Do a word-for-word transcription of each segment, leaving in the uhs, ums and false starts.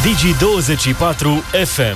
Digi douăzeci și patru F M.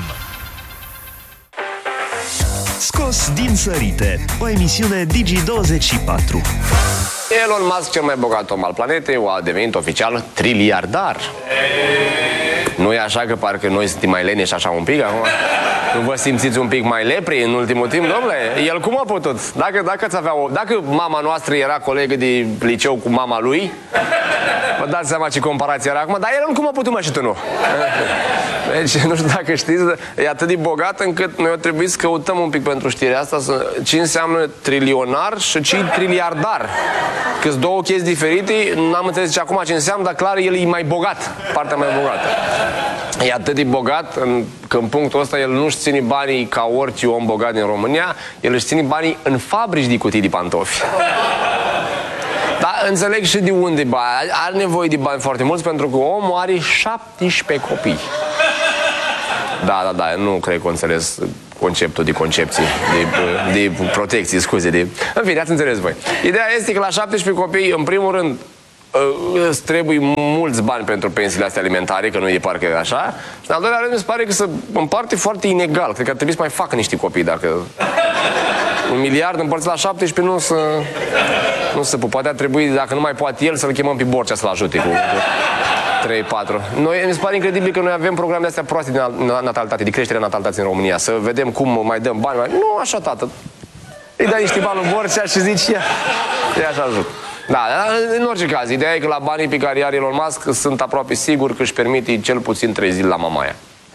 Scos din sărite, o emisiune Digi douăzeci și patru. Elon Musk, cel mai bogat om al planetei, a devenit oficial triliardar. Nu e așa că parcă noi suntem mai leneși așa un pic acum? Nu vă simțiți un pic mai lepri în ultimul timp, domnule? El cum a putut? Dacă, dacă, avea o, dacă mama noastră era colegă de liceu cu mama lui, vă dați seama ce comparație era acum, dar el cum a putut, mă, și tu nu? Deci, nu știu dacă știți, e atât de bogat încât noi o trebuie să căutăm un pic pentru știrea asta să, ce înseamnă trilionar și ce triliardar. Că-s două chestii diferite, n-am înțeles ce acum ce înseamnă, dar clar el e mai bogat, partea mai bogată. E atât de bogat în, că în punctul ăsta el nu-și ține banii ca orice om bogat din România, el își ține banii în fabrici de cutii de pantofi. Dar înțeleg și de unde bani. Are nevoie de bani foarte mulți pentru că omul are șaptesprezece copii. Da, da, da, nu cred că înțeles conceptul de concepție, de, de protecție, scuze, de... În fine, ați înțeles voi. Ideea este că la șaptesprezece copii, în primul rând, îți trebuie mulți bani pentru pensiile astea alimentare, că nu e parcă așa. Și în al doilea rând, mi se pare că se împarte foarte inegal. Cred că ar trebui să mai facă niște copii, dacă... Un miliard împărțit la șaptesprezece nu se... Nu se poate, ar trebui, dacă nu mai poate el, să-l chemăm pe Borcea să-l ajute cu... trei patru. Noi, mi se pare incredibil că noi avem programe de astea proaste de natalitate, de creșterea natalității în România. Să vedem cum mai dăm bani. Mai... Nu, așa, tată. Îi dai niște bani lui Borcea și zici, ia, ia așa ajut. Da, în orice caz, ideea e că la banii pe care are Elon Musk sunt aproape sigur că își permite cel puțin trei zile la Mamaia.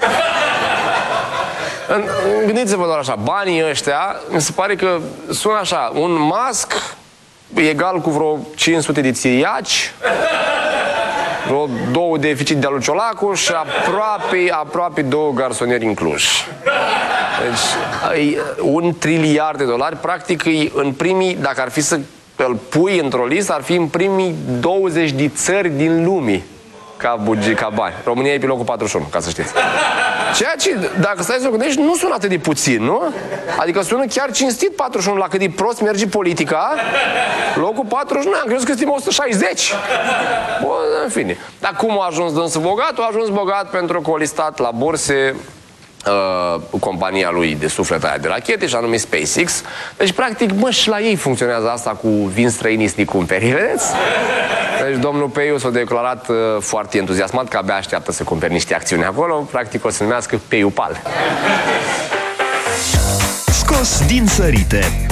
Gândiți-vă doar așa, banii ăștia, mi se pare că sună așa, un Musk egal cu vreo cinci sute de țiriaci, vreo două deficit de lui Ciolacu și aproape, aproape două garsonieri în Cluj. Deci, un triliard de dolari, practic, în primii, dacă ar fi să îl pui într-o listă, ar fi în primii douăzeci de țări din lume ca buget, ca bani. România e pe locul patruzeci și unu, ca să știți. Ceea ce, dacă stai să o gândești, nu sună atât de puțin, nu? Adică sună chiar cinstit patruzeci și unu, la cât de prost merge politica, locul patruzeci și unu, am crezut că suntem o sută șaizeci. Bun, în fine. Dar cum a ajuns dânsul bogat? A ajuns bogat pentru că a listat la burse uh, compania lui de suflet aia de rachete, și anume SpaceX. Deci, practic, mă, și la ei funcționează asta cu vin străinii să ne cumperi, vedeți? Deci domnul Peiu s-a declarat uh, foarte entuziasmat că abia așteaptă să cumperi niște acțiuni acolo. Practic o să se numească Peiu Pal. Scos din sărite,